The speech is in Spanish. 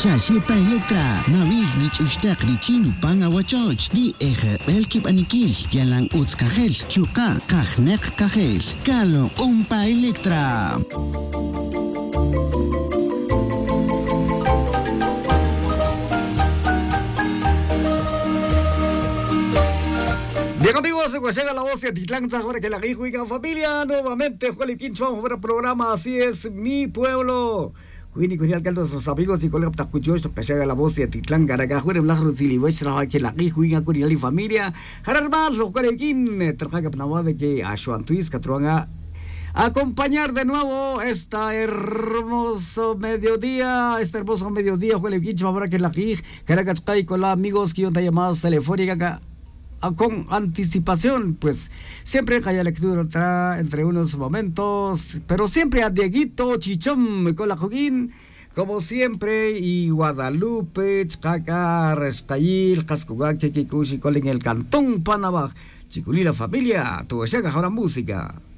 Shashipa Electra, Nabil Nich Ustak Richin Panga Wachoch, Di Eje Belkip Anikil, Yalang Uts Kajel, Chuka, Kajnek Kajel, Kalo Umpa Electra. Bien amigos, pues llega la voz de Titlán, ahora que la Guijuica familia, nuevamente Juan Quincho, vamos a ver el programa, así es mi pueblo. Cuini Cuini alcalde de sus amigos y colegas Tacuchos, que llega la voz de Titlán, Garagajuere, Blajro, Sili, Westra, que la Guijuica, Cuini y familia, Jararmar, los Cualequín, Trajaca Panamá de que a Joan Tuis, Catruanga, acompañar de nuevo este hermoso mediodía, Juan Quincho, ahora que la Guij, Caracas, con los amigos que yo te llamado telefónica con anticipación, pues siempre hay lectura entre unos momentos, pero siempre a Dieguito Chichón con la Joguín, como siempre, y Guadalupe, Chaca, Rescayil, Cascugá, Kikikushi, con el Cantón Panamá, Chiculí la familia, tu llega ahora música.